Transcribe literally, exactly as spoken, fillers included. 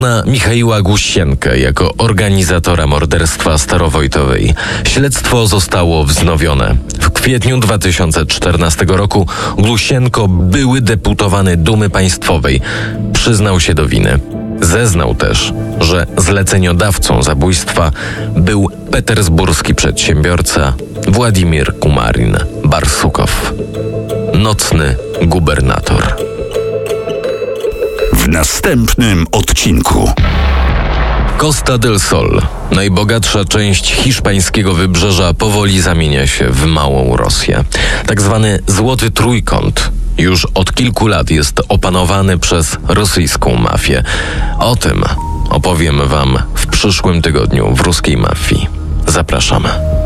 Na Michaiła Głusienkę jako organizatora morderstwa Starowojtowej. Śledztwo zostało wznowione. W kwietniu dwa tysiące czternastego roku Głusienko, były deputowany Dumy Państwowej, przyznał się do winy. Zeznał też, że zleceniodawcą zabójstwa był petersburski przedsiębiorca Władimir Kumarin Barsukow, nocny gubernator. W następnym odcinku. Costa del Sol, najbogatsza część hiszpańskiego wybrzeża, powoli zamienia się w małą Rosję. Tak zwany Złoty Trójkąt już od kilku lat jest opanowany przez rosyjską mafię. O tym opowiem wam w przyszłym tygodniu w Ruskiej Mafii. Zapraszamy.